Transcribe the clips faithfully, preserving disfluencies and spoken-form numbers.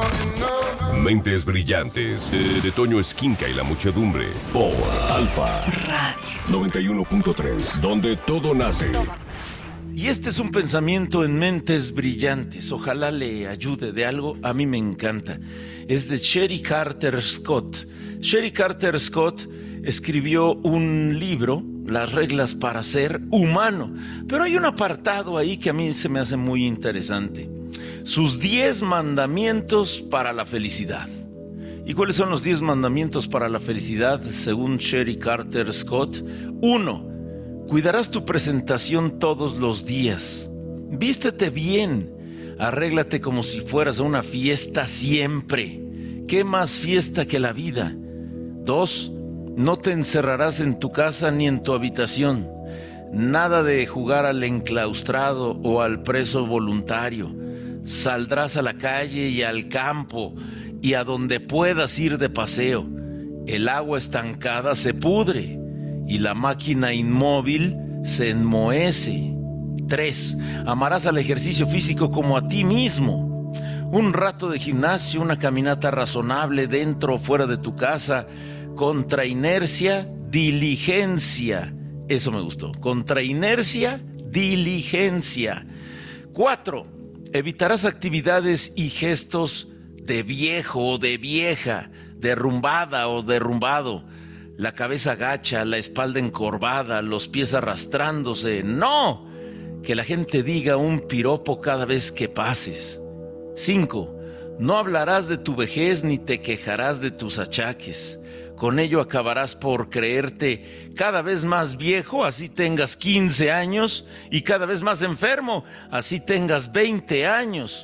Mentes brillantes, de, de Toño Esquinca y la muchedumbre, por Alfa Radio noventa y uno punto tres, donde todo nace. Y este es un pensamiento en Mentes Brillantes. Ojalá le ayude de algo. A mí me encanta. Es de Sherry Carter Scott. Sherry Carter Scott escribió un libro, Las reglas para ser humano. Pero hay un apartado ahí que a mí se me hace muy interesante. Sus diez mandamientos para la felicidad. ¿Y cuáles son los diez mandamientos para la felicidad según Sherry Carter Scott? Uno. Cuidarás tu presentación todos los días. Vístete bien. Arréglate como si fueras a una fiesta siempre. ¿Qué más fiesta que la vida? Dos. No te encerrarás en tu casa ni en tu habitación. Nada de jugar al enclaustrado o al preso voluntario. Saldrás a la calle y al campo y a donde puedas ir de paseo. El agua estancada se pudre y la máquina inmóvil se enmohece. Tres. Amarás al ejercicio físico como a ti mismo. Un rato de gimnasio, una caminata razonable dentro o fuera de tu casa. Contra inercia, diligencia. Eso me gustó. Contra inercia, diligencia. Cuatro. Evitarás actividades y gestos de viejo o de vieja, derrumbada o derrumbado. La cabeza gacha, la espalda encorvada, los pies arrastrándose. ¡No! Que la gente diga un piropo cada vez que pases. Cinco. No hablarás de tu vejez ni te quejarás de tus achaques. Con ello acabarás por creerte cada vez más viejo, así tengas quince años, y cada vez más enfermo, así tengas veinte años.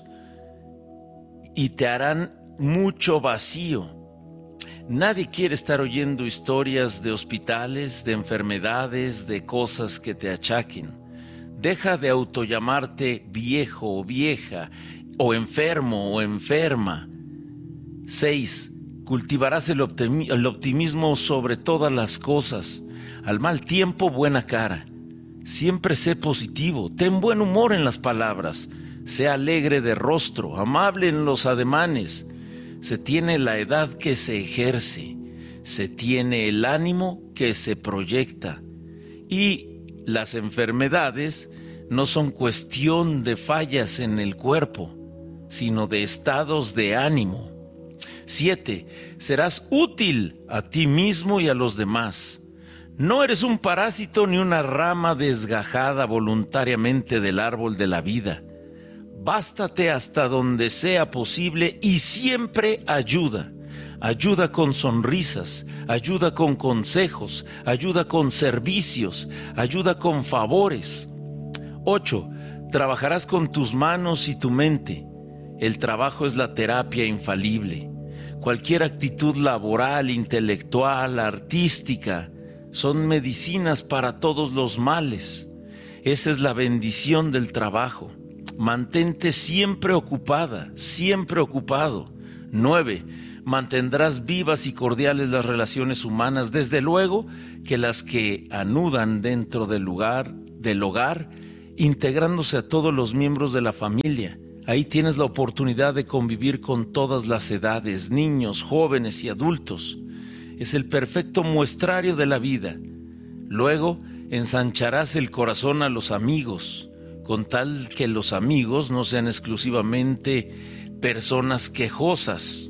Y te harán mucho vacío. Nadie quiere estar oyendo historias de hospitales, de enfermedades, de cosas que te achaquen. Deja de autollamarte viejo o vieja, o enfermo o enferma. Seis. Cultivarás el, optimi- el optimismo sobre todas las cosas. Al mal tiempo, buena cara. Siempre sé positivo, ten buen humor en las palabras. Sé alegre de rostro, amable en los ademanes. Se tiene la edad que se ejerce. Se tiene el ánimo que se proyecta. Y las enfermedades no son cuestión de fallas en el cuerpo, sino de estados de ánimo. Siete. Serás útil a ti mismo y a los demás. No eres un parásito ni una rama desgajada voluntariamente del árbol de la vida. Bástate hasta donde sea posible y siempre ayuda. Ayuda con sonrisas, ayuda con consejos, ayuda con servicios, ayuda con favores. Ocho. Trabajarás con tus manos y tu mente. El trabajo es la terapia infalible. Cualquier actitud laboral, intelectual, artística, son medicinas para todos los males. Esa es la bendición del trabajo. Mantente siempre ocupada, siempre ocupado. Nueve. Mantendrás vivas y cordiales las relaciones humanas, desde luego que las que anudan dentro del lugar, del hogar, integrándose a todos los miembros de la familia. Ahí tienes la oportunidad de convivir con todas las edades, niños, jóvenes y adultos. Es el perfecto muestrario de la vida. Luego, ensancharás el corazón a los amigos, con tal que los amigos no sean exclusivamente personas quejosas.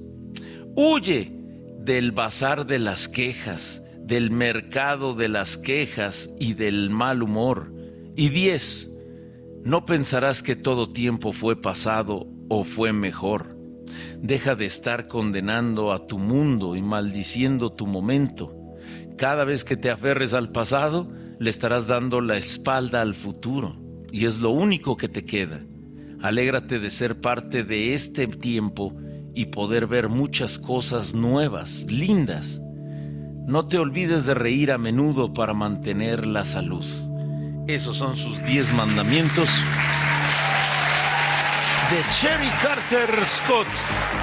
Huye del bazar de las quejas, del mercado de las quejas y del mal humor. Y diez. No pensarás que todo tiempo fue pasado o fue mejor. Deja de estar condenando a tu mundo y maldiciendo tu momento. Cada vez que te aferres al pasado, le estarás dando la espalda al futuro. Y es lo único que te queda. Alégrate de ser parte de este tiempo y poder ver muchas cosas nuevas, lindas. No te olvides de reír a menudo para mantener la salud. Esos son sus diez mandamientos de Sherry Carter Scott.